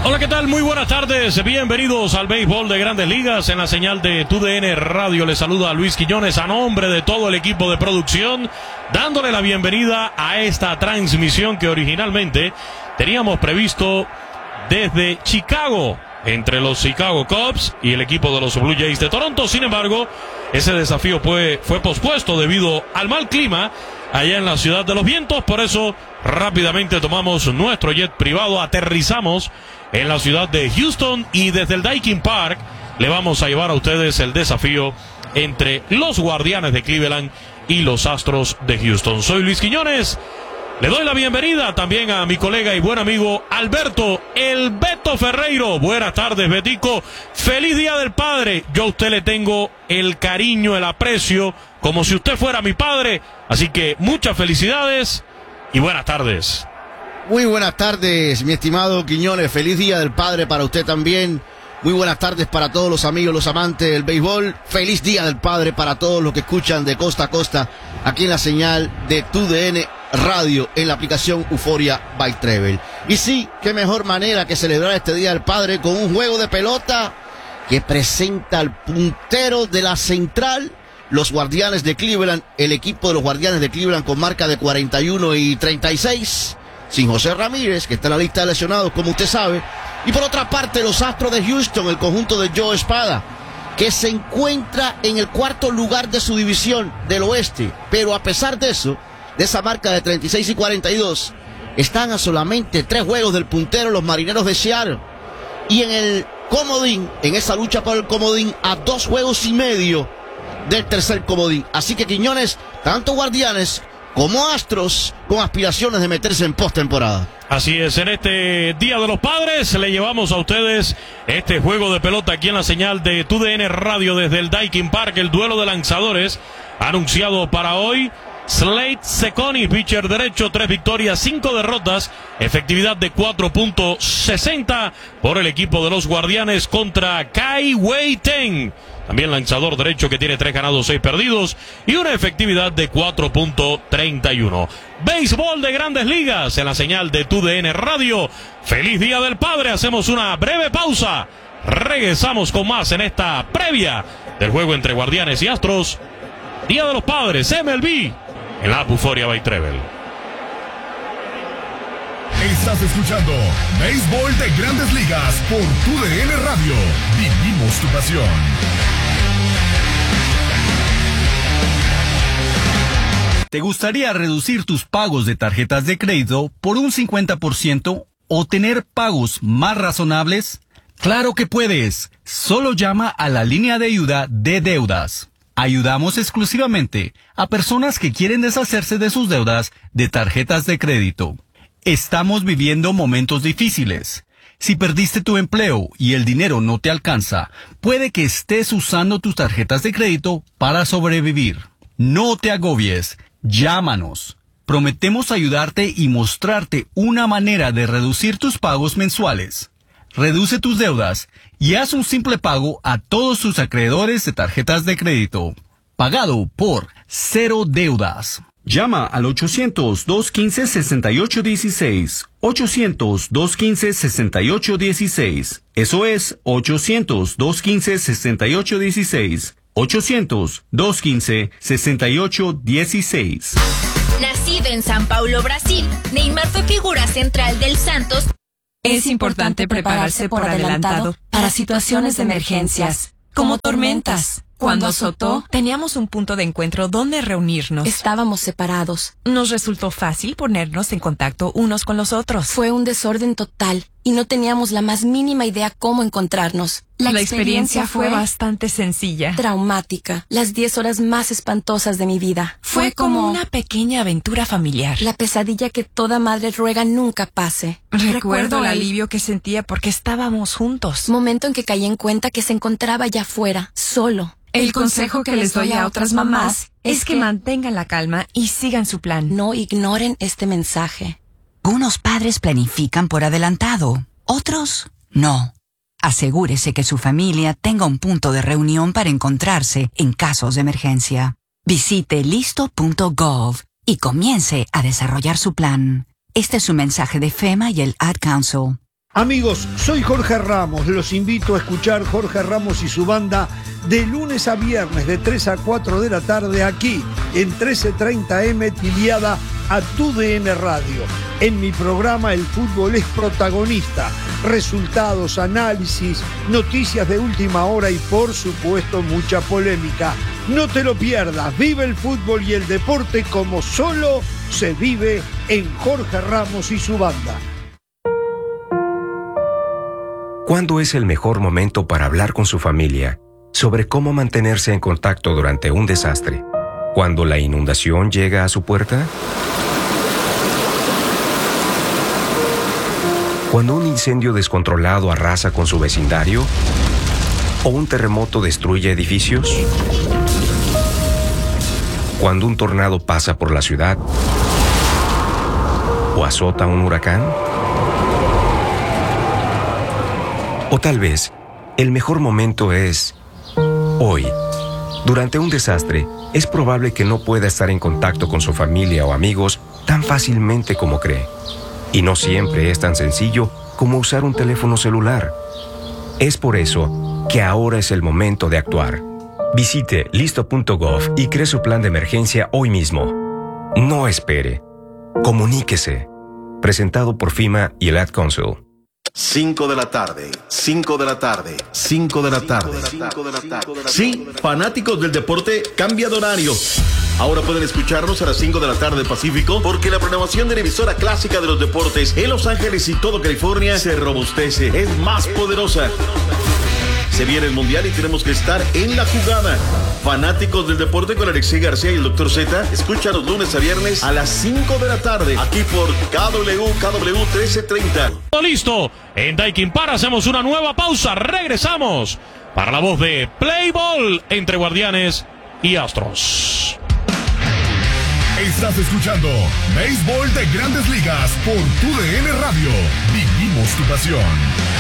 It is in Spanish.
Hola, ¿qué tal? Muy buenas tardes. Bienvenidos al béisbol de Grandes Ligas en la señal de TUDN Radio. Les saluda Luis Quiñones a nombre de todo el equipo de producción, dándole la bienvenida a esta transmisión que originalmente teníamos previsto desde Chicago, entre los Chicago Cubs y el equipo de los Blue Jays de Toronto. Sin embargo, ese desafío fue pospuesto debido al mal clima allá en la Ciudad de los Vientos. Por eso rápidamente tomamos nuestro jet privado, aterrizamos en la ciudad de Houston y desde el Daikin Park le vamos a llevar a ustedes el desafío entre los Guardianes de Cleveland y los Astros de Houston. Soy Luis Quiñones. Le doy la bienvenida también a mi colega y buen amigo Alberto El Beto Ferreiro. Buenas tardes, Betico. Feliz Día del Padre. Yo a usted le tengo el cariño, el aprecio, como si usted fuera mi padre. Así que muchas felicidades y buenas tardes. Muy buenas tardes, mi estimado Quiñones. Feliz Día del Padre para usted también. Muy buenas tardes para todos los amigos, los amantes del béisbol. Feliz Día del Padre para todos los que escuchan de costa a costa aquí en la señal de TUDN Radio, en la aplicación Euforia by Travel. Y sí, qué mejor manera que celebrar este Día del Padre con un juego de pelota que presenta al puntero de la central, los Guardianes de Cleveland, el equipo de los Guardianes de Cleveland con marca de 41-36, sin José Ramírez, que está en la lista de lesionados, como usted sabe. Y por otra parte, los Astros de Houston, el conjunto de Joe Espada, que se encuentra en el cuarto lugar de su división del oeste. Pero a pesar de eso, de esa marca de 36-42, están a solamente 3 juegos del puntero, los Marineros de Seattle. Y en el comodín, en esa lucha por el comodín, a 2 juegos y medio del tercer comodín. Así que, Quiñones, tanto Guardianes como Astros con aspiraciones de meterse en postemporada. Así es, en este Día de los Padres le llevamos a ustedes este juego de pelota aquí en la señal de TUDN Radio desde el Daikin Park, el duelo de lanzadores anunciado para hoy. Slade Cecconi, pitcher derecho, 3 victorias, 5 derrotas, efectividad de 4.60 por el equipo de los Guardianes contra Kai Wei Teng, también lanzador derecho que tiene 3 ganados, 6 perdidos y una efectividad de 4.31. Béisbol de Grandes Ligas en la señal de TUDN Radio. Feliz Día del Padre. Hacemos una breve pausa. Regresamos con más en esta previa del juego entre Guardianes y Astros. Día de los Padres, MLB, en la Euforia by Travel. Estás escuchando Béisbol de Grandes Ligas por TUDN Radio. Vivimos tu pasión. ¿Te gustaría reducir tus pagos de tarjetas de crédito por un 50% o tener pagos más razonables? ¡Claro que puedes! Solo llama a la línea de ayuda de deudas. Ayudamos exclusivamente a personas que quieren deshacerse de sus deudas de tarjetas de crédito. Estamos viviendo momentos difíciles. Si perdiste tu empleo y el dinero no te alcanza, puede que estés usando tus tarjetas de crédito para sobrevivir. No te agobies. Llámanos. Prometemos ayudarte y mostrarte una manera de reducir tus pagos mensuales. Reduce tus deudas y haz un simple pago a todos tus acreedores de tarjetas de crédito. Pagado por cero deudas. Llama al 800-215-6816. 800-215-6816. Eso es 800-215-6816. 800-215-6816. Nacido en São Paulo, Brasil, Neymar fue figura central del Santos. Es importante prepararse por adelantado para situaciones de emergencias, como tormentas. Cuando azotó, teníamos un punto de encuentro donde reunirnos. Estábamos separados. Nos resultó fácil ponernos en contacto unos con los otros. Fue un desorden total y no teníamos la más mínima idea cómo encontrarnos. La experiencia fue bastante sencilla. Traumática. Las 10 horas más espantosas de mi vida. Fue como una pequeña aventura familiar. La pesadilla que toda madre ruega nunca pase. Recuerdo el alivio que sentía porque estábamos juntos. Momento en que caí en cuenta que se encontraba allá afuera, solo. El consejo que les doy a otras mamás es que mantengan la calma y sigan su plan. No ignoren este mensaje. Unos padres planifican por adelantado, otros no. Asegúrese que su familia tenga un punto de reunión para encontrarse en casos de emergencia. Visite listo.gov y comience a desarrollar su plan. Este es un mensaje de FEMA y el Ad Council. Amigos, soy Jorge Ramos, los invito a escuchar Jorge Ramos y su banda de lunes a viernes de 3 a 4 de la tarde aquí en 1330M tiliada a TUDN Radio. En mi programa el fútbol es protagonista, resultados, análisis, noticias de última hora y por supuesto mucha polémica. No te lo pierdas, vive el fútbol y el deporte como solo se vive en Jorge Ramos y su banda. ¿Cuándo es el mejor momento para hablar con su familia sobre cómo mantenerse en contacto durante un desastre? ¿Cuando la inundación llega a su puerta? ¿Cuando un incendio descontrolado arrasa con su vecindario? ¿O un terremoto destruye edificios? ¿Cuando un tornado pasa por la ciudad? ¿O azota un huracán? O tal vez, el mejor momento es hoy. Durante un desastre, es probable que no pueda estar en contacto con su familia o amigos tan fácilmente como cree. Y no siempre es tan sencillo como usar un teléfono celular. Es por eso que ahora es el momento de actuar. Visite listo.gov y cree su plan de emergencia hoy mismo. No espere. Comuníquese. Presentado por FEMA y el Ad Council. 5 de la tarde, 5 de la tarde, 5 de la tarde. Sí, fanáticos del deporte, cambia de horario. Ahora pueden escucharnos a las 5 de la tarde Pacífico, porque la programación de la emisora clásica de los deportes en Los Ángeles y todo California se robustece, es más poderosa. Se viene el Mundial y tenemos que estar en la jugada. Fanáticos del deporte con Alexei García y el Dr. Z, escucha los lunes a viernes a las 5 de la tarde, aquí por KW 1330. Listo, en Daikin Par hacemos una nueva pausa, regresamos para la voz de Play Ball entre Guardianes y Astros. Estás escuchando Béisbol de Grandes Ligas por TUDN Radio. Vivimos tu pasión.